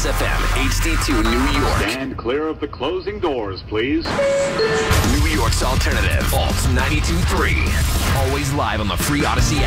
Kiss FM, HD2 New York. Stand clear of the closing doors, please. New York's alternative, Alt 92.3. Always live on the free Odyssey app.